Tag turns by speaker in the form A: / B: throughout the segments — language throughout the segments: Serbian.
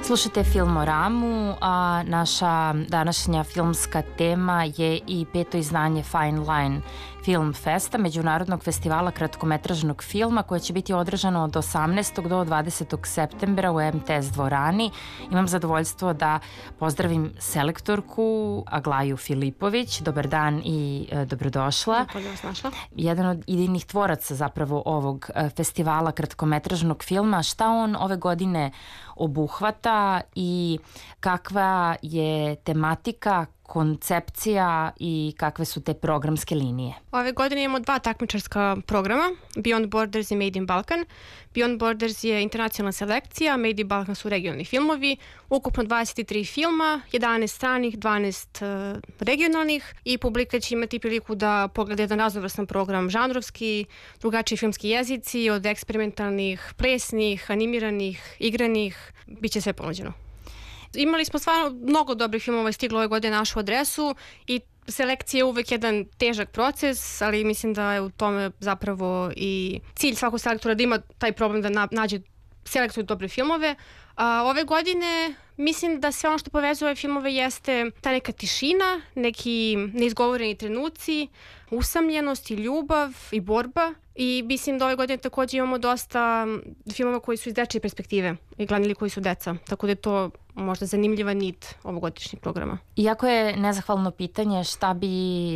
A: Slušajte Filmoramu, a naša današnja filmska tema je i 5. izdanje Fine Line Film Festa, međunarodnog festivala kratkometražnog filma koje će biti održano od 18. do 20. septembra u MTS dvorani. Imam zadovoljstvo da pozdravim selektorku Aglaju Filipović. Dobar dan i dobrodošla. Jedan od idejnih tvoraca zapravo ovog festivala kratkometražnog filma. Šta on ove godine obuhvata i kakva je tematika, koncepcija i kakve su te programske linije?
B: Ove godine imamo 2 takmičarska programa, Beyond Borders i Made in Balkan. Beyond Borders je internacionalna selekcija, Made in Balkan su regionalni filmovi, ukupno 23 filma, 11 stranih, 12 regionalnih i publika će imati priliku da pogleda jedan raznovrstan program žanrovski, drugačiji filmski jezici, od eksperimentalnih, plesnih, animiranih, igranih, bit će sve ponuđeno. Imali smo stvarno mnogo dobrih filmova stiglo ove godine na našu adresu i selekcija je uvek jedan težak proces, ali mislim da je u tome zapravo i cilj svakog selektora da ima taj problem da nađe selektuju dobre filmove. Ove godine mislim da sve ono što povezuje ove filmove jeste ta neka tišina, neki neizgovoreni trenuci, usamljenost i ljubav i borba. I mislim da ove godine takođe imamo dosta filmova koji su iz dečije perspektive i glavni likovi su deca, tako da je to možda zanimljiva nit ovogodišnjeg programa.
A: Iako je nezahvalno pitanje šta bi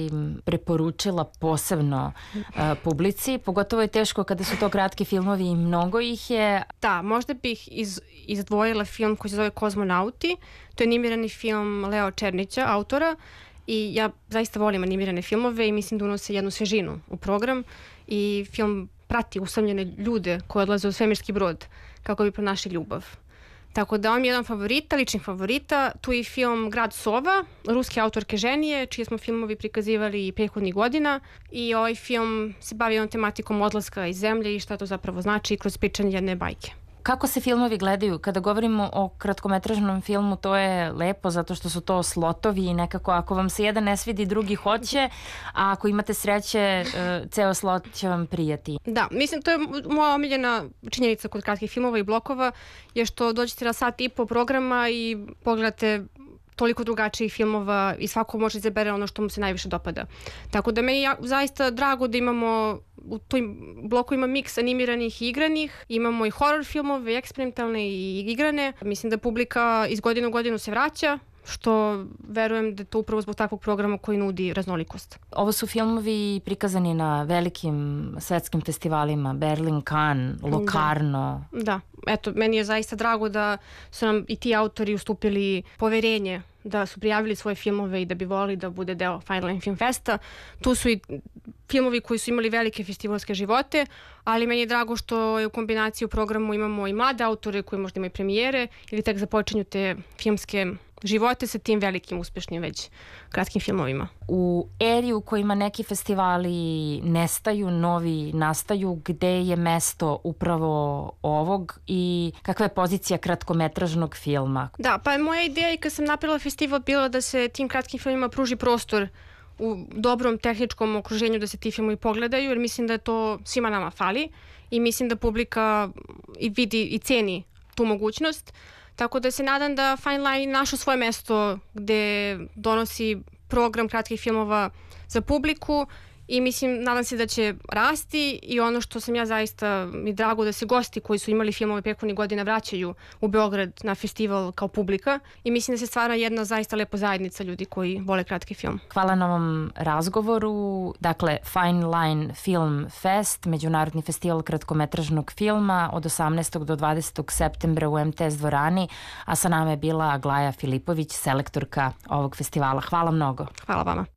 A: preporučila posebno publici, pogotovo je teško kada su to kratki filmovi i mnogo ih je.
B: Da, možda bih izdvojila film koji se zove Kozmonauti, to je animirani film Leo Černića, autora, i ja zaista volim animirane filmove i mislim da unose jednu svežinu u program i film prati usamljene ljude koji odlaze u svemirski brod kako bi pronašli ljubav. Tako da on je jedan favorita, ličnih favorita. Tu je film Grad Sova, ruske autorke Ženije, čije smo filmovi prikazivali i prethodnih godina. I ovaj film se bavi jednom tematikom odlaska iz zemlje i šta to zapravo znači kroz pričanje jedne bajke.
A: Kako se filmovi gledaju? Kada govorimo o kratkometražnom filmu, to je lepo zato što su to slotovi i nekako ako vam se jedan ne svidi, drugi hoće, a ako imate sreće, ceo slot će vam prijati.
B: Da, mislim, to je moja omiljena činjenica kod kratkih filmova i blokova, je što dođete na sat i po programa i pogledate toliko drugačijih filmova i svako može izabere ono što mu se najviše dopada. Tako da meni je zaista drago da imamo u tom bloku ima miks animiranih i igranih, imamo i horror filmove, eksperimentalne i igrane. Mislim da publika iz godine u godinu se vraća, što verujem da je to upravo zbog takvog programa koji nudi raznolikost.
A: Ovo su filmovi prikazani na velikim svetskim festivalima, Berlin, Cannes, Locarno.
B: Da, eto, meni je zaista drago da su nam i ti autori ustupili poverenje da su prijavili svoje filmove i da bi volili da bude deo Fine Line Film Festa. Tu su i filmovi koji su imali velike festivalske živote, ali meni je drago što je u kombinaciji u programu imamo i mlade autore koji možda imaju premijere ili tek započinju te filmske živote sa tim velikim, uspešnim već kratkim filmovima.
A: U eri u kojima neki festivali nestaju, novi nastaju, gde je mesto upravo ovog i kakva je pozicija kratkometražnog filma?
B: Da, pa moja ideja i kad sam napravila festival bila da se tim kratkim filmima pruži prostor u dobrom tehničkom okruženju da se ti filmovi pogledaju, jer mislim da to svima nama fali i mislim da publika i vidi i ceni tu mogućnost. Tako da se nadam da Fine Line našao svoje mesto gde donosi program kratkih filmova za publiku i mislim, nadam se da će rasti i ono što sam ja zaista mi drago da se gosti koji su imali filmove prethodnih godina vraćaju u Beograd na festival kao publika i mislim da se stvara jedna zaista lepa zajednica ljudi koji vole kratki film.
A: Hvala na ovom razgovoru. Dakle, Fine Line Film Fest, međunarodni festival kratkometražnog filma od 18. do 20. septembra u MTS dvorani, a sa nama je bila Aglaja Filipović, selektorka ovog festivala. Hvala mnogo.
B: Hvala vama.